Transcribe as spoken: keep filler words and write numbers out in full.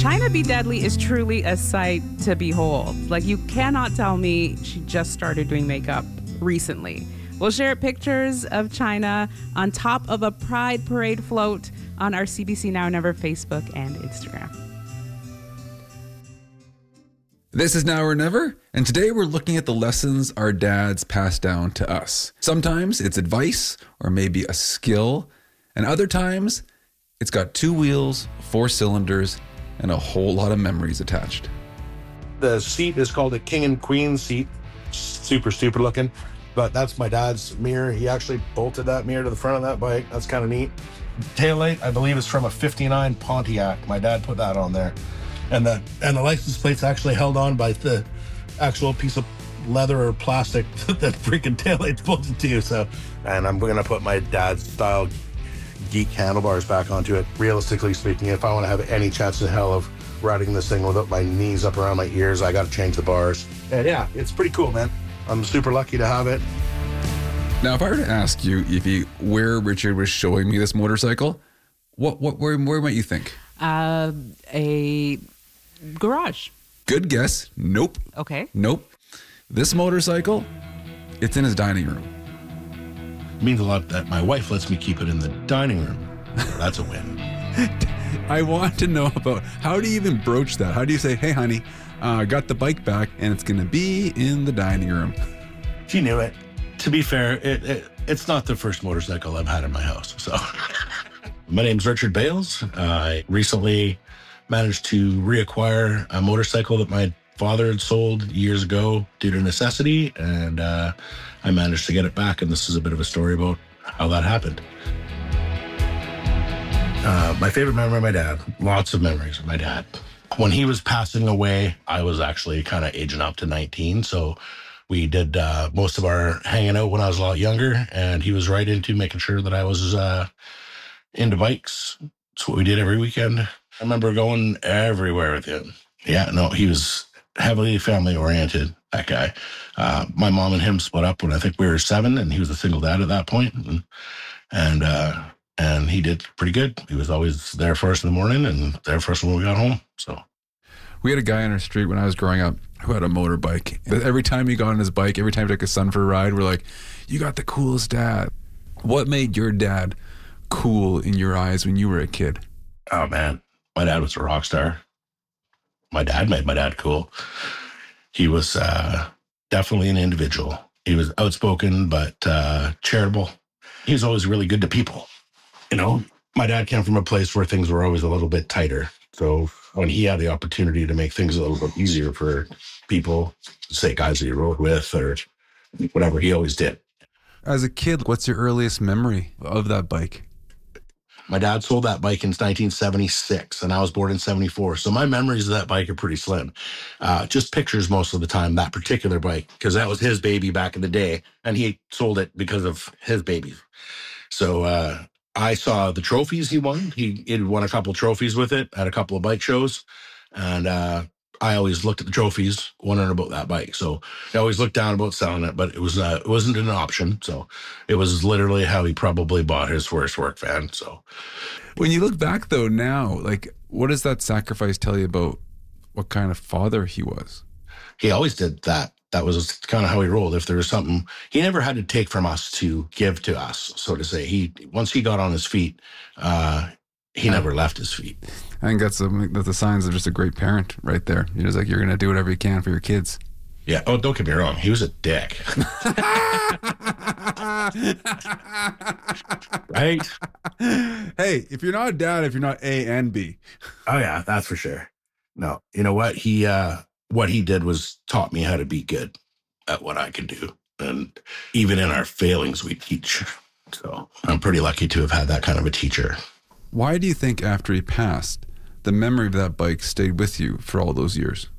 China Be Deadly is truly a sight to behold. Like, you cannot tell me she just started doing makeup recently. We'll share pictures of China on top of a Pride Parade float on our C B C Now Never Facebook and Instagram. This is Now or Never, and today we're looking at the lessons our dads pass down to us. Sometimes it's advice or maybe a skill, and other times it's got two wheels, four cylinders, and a whole lot of memories attached. The seat is called a king and queen seat. Super stupid looking, but that's my dad's mirror. He actually bolted that mirror to the front of that bike. That's kind of neat. Taillight, I believe, is from a fifty-nine Pontiac. My dad put that on there. And the and the license plate's actually held on by the actual piece of leather or plastic that the freaking taillight's bolted to. So, and I'm going to put my dad's style geek handlebars back onto it. Realistically speaking, if I want to have any chance in hell of riding this thing without my knees up around my ears, I got to change the bars. And yeah, it's pretty cool, man. I'm super lucky to have it. Now, if I were to ask you, Evie, where Richard was showing me this motorcycle, what what where, where might you think? Uh, a garage. Good guess. Nope. Okay. Nope. This motorcycle, it's in his dining room. It means a lot that my wife lets me keep it in the dining room. That's a win. I want to know about, how do you even broach that? How do you say, hey, honey, I uh, got the bike back and it's going to be in the dining room? She knew it. To be fair, it, it it's not the first motorcycle I've had in my house. So, my name's Richard Bales. Uh, I recently managed to reacquire a motorcycle that my father had sold years ago due to necessity, and uh, I managed to get it back, and this is a bit of a story about how that happened. Uh, my favorite memory of my dad, lots of memories of my dad. When he was passing away, I was actually kind of aging up to nineteen, so we did uh, most of our hanging out when I was a lot younger, and he was right into making sure that I was uh, into bikes. That's what we did every weekend. I remember going everywhere with him. Yeah, no, he was heavily family-oriented, that guy. Uh, my mom and him split up when I think we were seven, and he was a single dad at that point. And and, uh, and he did pretty good. He was always there for us in the morning and there for us when we got home. So we had a guy on our street when I was growing up who had a motorbike. Every time he got on his bike, every time he took his son for a ride, we're like, you got the coolest dad. What made your dad cool in your eyes when you were a kid? Oh, man. My dad was a rock star. My dad made my dad cool. He was uh, definitely an individual. He was outspoken, but uh, charitable. He was always really good to people. You know, my dad came from a place where things were always a little bit tighter. So when he had the opportunity to make things a little bit easier for people, say guys that he rode with or whatever, he always did. As a kid, what's your earliest memory of that bike? My dad sold that bike in nineteen seventy-six, and I was born in seventy-four. So my memories of that bike are pretty slim. Uh, just pictures most of the time, that particular bike, because that was his baby back in the day, and he sold it because of his baby. So uh, I saw the trophies he won. He had won a couple trophies with it at a couple of bike shows, and uh, I always looked at the trophies, wondering about that bike. So I always looked down about selling it, but it was uh, it wasn't an option. So it was literally how he probably bought his first work van. So when you look back though now, like, what does that sacrifice tell you about what kind of father he was? He always did that. That was kind of how he rolled. If there was something, he never had to take from us to give to us, so to say. He once he got on his feet, uh, he never left his feet. I think that's, a, that's the signs of just a great parent right there. You're just like, you're going to do whatever you can for your kids. Yeah. Oh, don't get me wrong. He was a dick. Right? Hey, if you're not a dad, if you're not A and B. Oh, yeah, that's for sure. No, you know what? He, uh, what he did was taught me how to be good at what I can do. And even in our failings, we teach. So I'm pretty lucky to have had that kind of a teacher. Why do you think after he passed, the memory of that bike stayed with you for all those years?